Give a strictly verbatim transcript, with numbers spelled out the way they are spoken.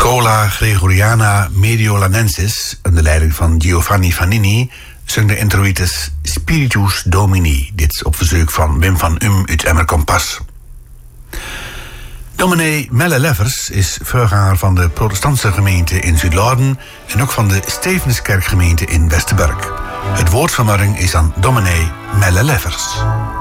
Scola Gregoriana Mediolanensis, onder leiding van Giovanni Vanini, zong de introitus Spiritus Domini, dit op verzoek van Wim van Um uit Emmer-Kompas. Dominee Melle Leffers is voorganger van de protestantse gemeente in Zuidlaren en ook van de Stevenskerkgemeente in Westerburg. Het woord van morgen is aan dominee Melle Leffers.